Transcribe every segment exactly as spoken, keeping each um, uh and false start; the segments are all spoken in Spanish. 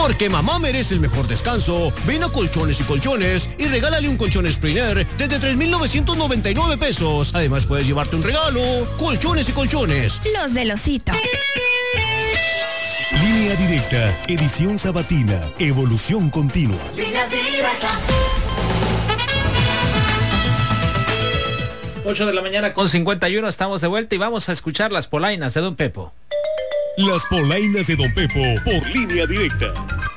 Porque mamá merece el mejor descanso, ven a Colchones y Colchones y regálale un colchón Springer desde tres mil novecientos noventa y nueve pesos. Además puedes llevarte un regalo. Colchones y Colchones. Los del Osito. Línea Directa, edición sabatina, evolución continua. Línea Directa. ocho de la mañana con cincuenta y uno, estamos de vuelta y vamos a escuchar las polainas de Don Pepo. Las polainas de Don Pepo por Línea Directa.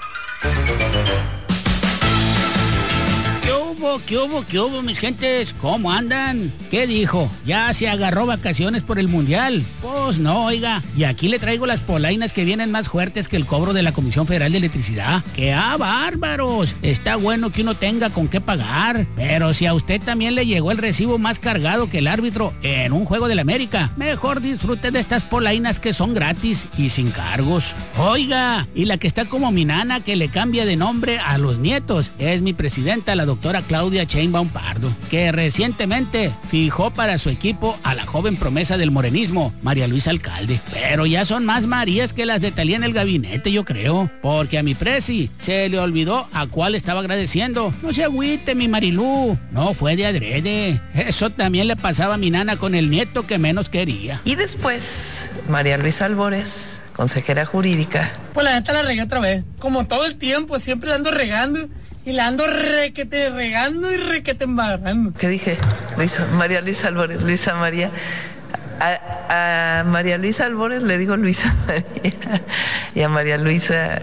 ¿Qué hubo, qué hubo, qué hubo, mis gentes? ¿Cómo andan? ¿Qué dijo? ¿Ya se agarró vacaciones por el Mundial? Pues no, oiga. Y aquí le traigo las polainas que vienen más fuertes que el cobro de la Comisión Federal de Electricidad. ¡Qué ah, bárbaros! Está bueno que uno tenga con qué pagar. Pero si a usted también le llegó el recibo más cargado que el árbitro en un juego del América, mejor disfrute de estas polainas que son gratis y sin cargos. Oiga, y la que está como mi nana que le cambia de nombre a los nietos es mi presidenta, la doctora Claudia Sheinbaum Pardo, que recientemente fijó para su equipo a la joven promesa del morenismo, María Luisa Alcalde. Pero ya son más Marías que las de Talía en el gabinete, yo creo, porque a mi presi se le olvidó a cuál estaba agradeciendo. No se agüite, mi Marilú, no fue de adrede. Eso también le pasaba a mi nana con el nieto que menos quería. Y después, María Luisa Albores, consejera jurídica. Pues la neta la regué otra vez, como todo el tiempo, siempre la ando regando. Y la ando requete regando y requete embarrando. ¿Qué dije? Luisa, María Luisa Albores, Luisa María. A, a María Luisa Albores le digo Luisa María. Y a María Luisa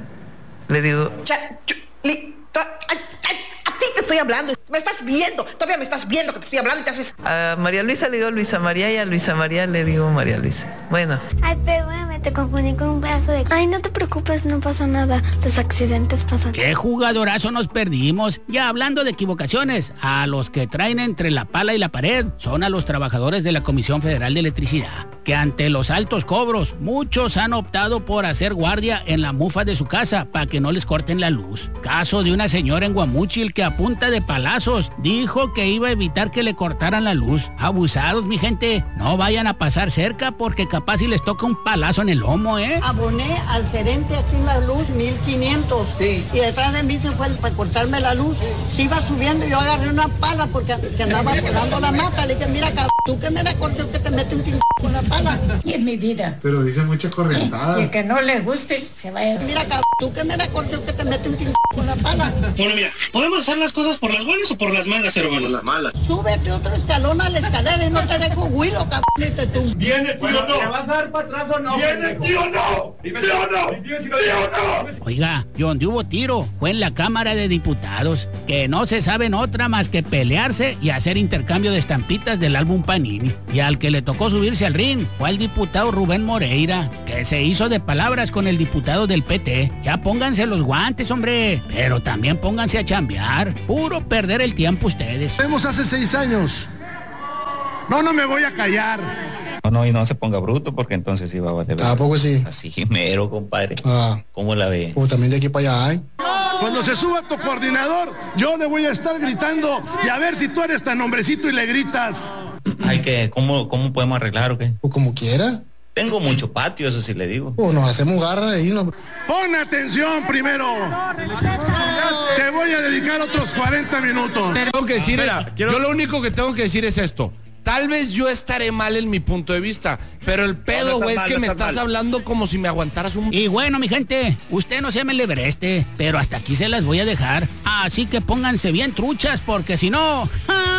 le digo... Cha, chu, li, to, ay, ay, a ti te estoy hablando. Me estás viendo. Todavía me estás viendo que te estoy hablando y te haces... A María Luisa le digo Luisa María y a Luisa María le digo María Luisa. Bueno. Ay, perdóname, te confundí con un pedazo de... Ay, no te preocupes, no pasa nada. Los accidentes pasan. ¡Qué jugadorazo nos perdimos! Ya hablando de equivocaciones, a los que traen entre la pala y la pared son a los trabajadores de la Comisión Federal de Electricidad, que ante los altos cobros, muchos han optado por hacer guardia en la mufa de su casa para que no les corten la luz. Caso de una señora en Guamúchil que a punta de palazos dijo que iba a evitar que le cortaran la luz. Abusados, mi gente, no vayan a pasar cerca porque capaz si les toca un palazo en el lomo, ¿eh? Aboné al gerente aquí en la luz mil quinientos. Sí. Y detrás de mí se fue para cortarme la luz. Se iba subiendo y yo agarré una pala porque que andaba podando la mata. Le dije, mira, cabrón, tú que me la cortes, que te mete un chingo con la pala. Y en mi vida. Pero dice muchas correntadas. Y el que no le guste, se vaya. Mira, cabrón, tú que me la cortes, que te mete un chingo con la pala. Bueno, mira, ¿podemos hacer las cosas por las buenas o por las malas, hermano? Por las malas. Súbete otro escalón a la escalera y no te dejo huilo, cabrón. Tú. ¿Vienes, sí bueno, o no? ¿Te vas a dar para atrás o no? ¿Vienes, sí o no? ¿Sí o no? ¿Sí o no? Oiga, y donde hubo tiro fue en la Cámara de Diputados, que no se saben otra más que pelearse y hacer intercambio de estampitas del álbum Panini. Y al que le tocó subirse al ring fue al diputado Rubén Moreira, que se hizo de palabras con el diputado del P T. Ya pónganse los guantes, hombre, pero también pónganse a chambear. Puro perder el tiempo ustedes. Vemos hace seis años. No, no me voy a callar. No, no, y no se ponga bruto porque entonces sí va a valer. ¿A poco sí? Así mero, compadre. Ah. ¿Cómo la ve? Pues también de aquí para allá, ¿eh? Cuando se suba tu coordinador, yo le voy a estar gritando y a ver si tú eres tan hombrecito y le gritas. Ay, que, ¿cómo, cómo podemos arreglar o qué? Pues como quiera. Tengo mucho patio, eso sí le digo. Pues nos hacemos garra ahí. No... Pon atención primero. Te voy a dedicar otros cuarenta minutos. Tengo que decir, Espera, quiero... yo lo único que tengo que decir es esto. Tal vez yo estaré mal en mi punto de vista, pero el pedo, güey, no, no es que no me estás mal. hablando como si me aguantaras un... Y bueno, mi gente, usted no se me lebreste, pero hasta aquí se las voy a dejar. Así que pónganse bien truchas, porque si no...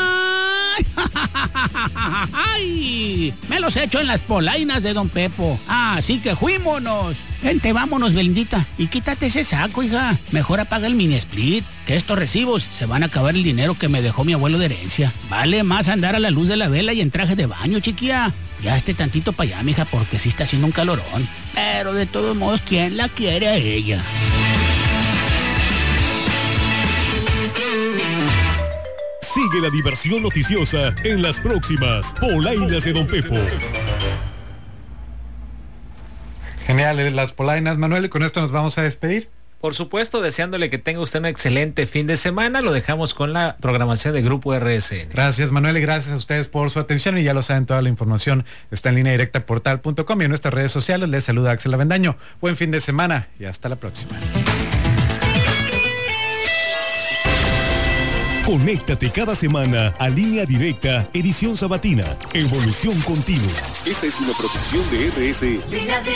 ¡Ay! Me los echo en las polainas de Don Pepo. Así que fuímonos. Gente, vámonos, Belindita. Y quítate ese saco, hija. Mejor apaga el mini split, que estos recibos se van a acabar el dinero que me dejó mi abuelo de herencia. Vale más andar a la luz de la vela y en traje de baño, chiquilla. Ya esté tantito para allá, mija, porque sí está haciendo un calorón. Pero de todos modos, ¿quién la quiere a ella? Sigue la diversión noticiosa en las próximas polainas de Don Pepo. Genial, las polainas, Manuel, y con esto nos vamos a despedir. Por supuesto, deseándole que tenga usted un excelente fin de semana, lo dejamos con la programación de Grupo R S N. Gracias, Manuel, y gracias a ustedes por su atención, y ya lo saben, toda la información está en línea directa portal punto com y en nuestras redes sociales. Les saluda Axel Avendaño. Buen fin de semana y hasta la próxima. Conéctate cada semana a Línea Directa, edición sabatina. Evolución continua. Esta es una producción de R S.